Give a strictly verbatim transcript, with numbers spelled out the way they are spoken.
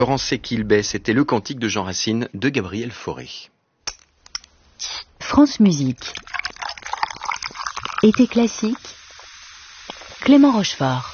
Laurence Quilbet, c'était le cantique de Jean Racine de Gabriel Fauré. France Musique. Été classique. Clément Rochefort.